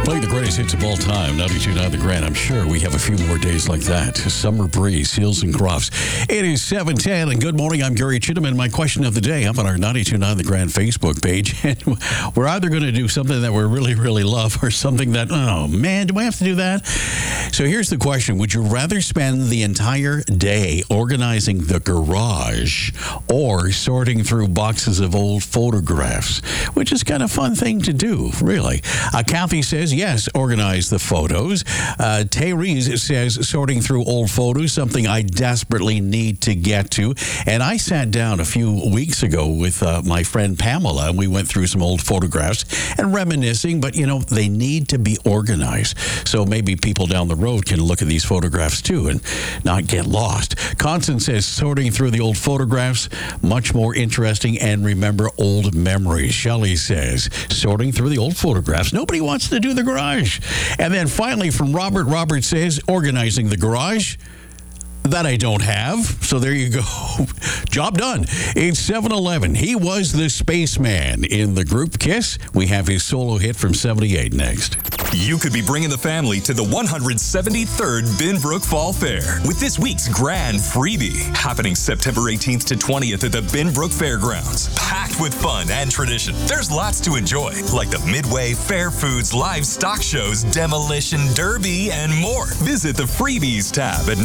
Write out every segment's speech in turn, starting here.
Playing the greatest hits of all time, 92.9 The Grand. I'm sure we have a few more days like that. Summer breeze, Seals and Crofts. It is 7:10, and good morning. I'm Gary Chittiman. My question of the day up on our 92.9 The Grand Facebook page. And we're either going to do something that we really, really love or something that, oh, man, do I have to do that? So here's the question. Would you rather spend the entire day organizing the garage or sorting through boxes of old photographs? Which is kind of a fun thing to do, really. Kathy says, yes, organize the photos. Therese says, sorting through old photos, something I desperately need to get to. And I sat down a few weeks ago with my friend Pamela, and we went through some old photographs and reminiscing, but, you know, they need to be organized. So maybe people down the road can look at these photographs, too, and not get lost. Constance says, sorting through the old photographs, much more interesting, and remember old memories. Shelley says, sorting through the old photographs. Nobody wants to do the garage. And then finally from Robert says, organizing the garage. That I don't have. So there you go. Job done. It's 7-11. He was the spaceman in the group Kiss. We have his solo hit from 78 next. You could be bringing the family to the 173rd Binbrook Fall Fair with this week's grand freebie happening September 18th to 20th at the Binbrook Fairgrounds. Packed with fun and tradition. There's lots to enjoy, like the Midway Fair Foods live stock shows, Demolition Derby, and more. Visit the freebies tab at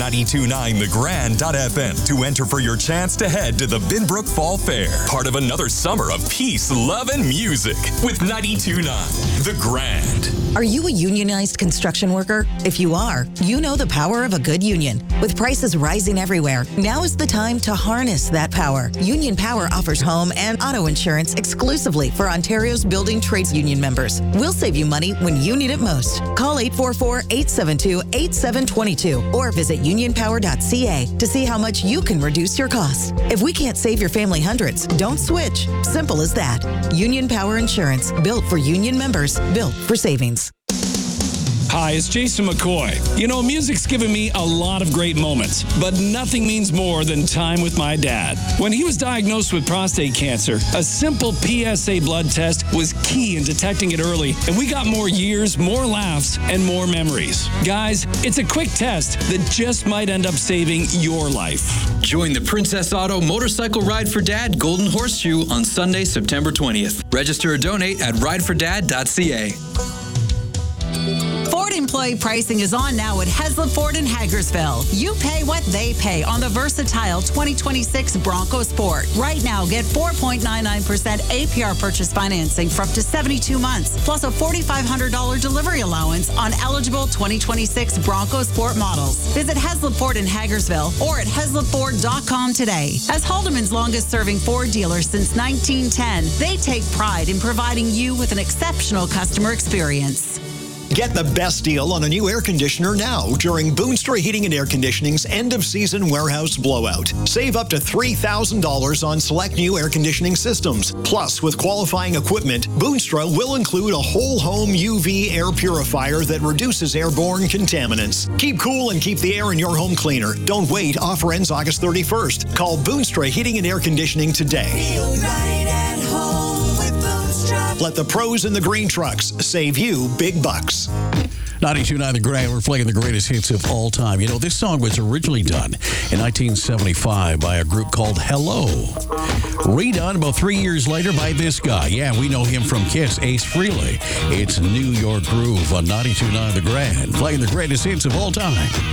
929thegrand.fm to enter for your chance to head to the Binbrook Fall Fair. Part of another summer of peace, love, and music with 92.9 The Grand. Are you a unionized construction worker? If you are, you know the power of a good union. With prices rising everywhere, now is the time to harness that power. Union Power offers home and auto insurance exclusively for Ontario's building trades union members. We'll save you money when you need it most. Call 844-872-8722 or visit unionpower.ca to see how much you can reduce your costs. If we can't save your family hundreds, don't switch. Simple as that. Union Power Insurance, built for union members, built for savings. Hi, it's Jason McCoy. You know, music's given me a lot of great moments, but nothing means more than time with my dad. When he was diagnosed with prostate cancer, a simple PSA blood test was key in detecting it early, and we got more years, more laughs, and more memories. Guys, it's a quick test that just might end up saving your life. Join the Princess Auto Motorcycle Ride for Dad Golden Horseshoe on Sunday, September 20th. Register or donate at ridefordad.ca. Ford employee pricing is on now at Heslop Ford in Hagersville. You pay what they pay on the versatile 2026 Bronco Sport. Right now, get 4.99% APR purchase financing for up to 72 months, plus a $4,500 delivery allowance on eligible 2026 Bronco Sport models. Visit Heslop Ford in Hagersville or at heslopford.com today. As Haldeman's longest-serving Ford dealer since 1910, they take pride in providing you with an exceptional customer experience. Get the best deal on a new air conditioner now during Boonstra Heating and Air Conditioning's end-of-season warehouse blowout. Save up to $3,000 on select new air conditioning systems. Plus, with qualifying equipment, Boonstra will include a whole-home UV air purifier that reduces airborne contaminants. Keep cool and keep the air in your home cleaner. Don't wait. Offer ends August 31st. Call Boonstra Heating and Air Conditioning today. Feel right at home with Boonstra. Let the pros in the green trucks save you big bucks. 92.9 The Grand, we're playing the greatest hits of all time. You know, this song was originally done in 1975 by a group called Hello. Redone about 3 years later by this guy. Yeah, we know him from Kiss, Ace Frehley. It's New York Groove on 92.9 The Grand, playing the greatest hits of all time.